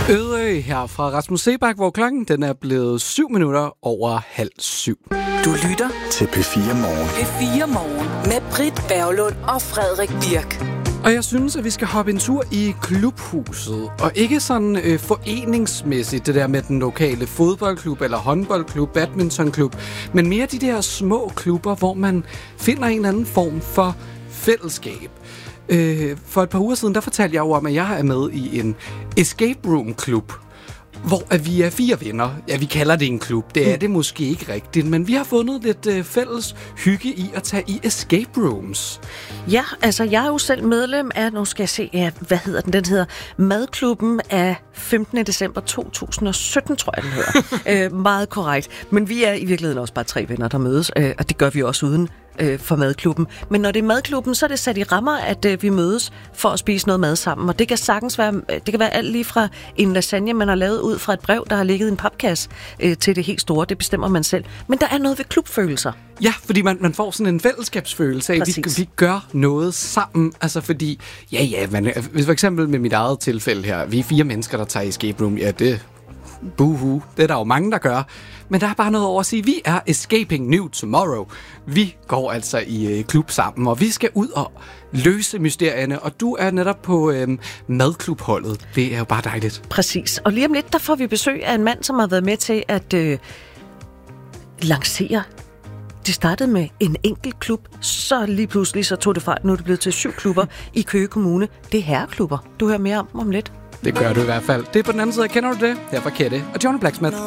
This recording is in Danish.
Ødø her fra Rasmus Sebak, hvor klokken den er blevet 7:07. Du lytter til P4 Morgen. P4 Morgen med Britt Berglund og Frederik Birk. Og jeg synes, at vi skal hoppe en tur i klubhuset. Og ikke sådan foreningsmæssigt, det der med den lokale fodboldklub eller håndboldklub, badmintonklub, men mere de der små klubber, hvor man finder en eller anden form for fællesskab. For et par uger siden, der fortalte jeg jo om, at jeg er med i en escape room klub, hvor vi er 4 venner. Ja, vi kalder det en klub. Det er det måske ikke rigtigt, men vi har fundet lidt fælles hygge i at tage i escape rooms. Ja, altså jeg er jo selv medlem af, nu skal jeg se, ja, hvad hedder den? Den hedder Madklubben af 15. december 2017, tror jeg den hedder. Meget korrekt. Men vi er i virkeligheden også bare 3 venner, der mødes, og det gør vi også uden for madklubben. Men når det er madklubben, så er det sat i rammer, at vi mødes for at spise noget mad sammen. Og det kan sagtens være, det kan være alt lige fra en lasagne, man har lavet ud fra et brev, der har ligget i en papkasse, til det helt store. Det bestemmer man selv. Men der er noget ved klubfølelser. Ja, fordi man får sådan en fællesskabsfølelse af, at vi gør noget sammen. Altså fordi, hvis for eksempel med mit eget tilfælde her, vi er 4 mennesker, der tager i escape room. Ja, det er der jo mange, der gør. Men der er bare noget over at sige, vi er Escaping New Tomorrow. Vi går altså i klub sammen, og vi skal ud og løse mysterierne. Og du er netop på madklubholdet. Det er jo bare dejligt. Præcis. Og lige om lidt, der får vi besøg af en mand, som har været med til at lancere. Det startede med en enkelt klub, så lige pludselig så tog det fart. Nu er det blevet til 7 klubber i Køge Kommune. Det er herreklubber. Du hører mere om lidt. Det gør du i hvert fald. Det er på den anden side. Kender du det? Her fra Kette og Johnny Blacksmith.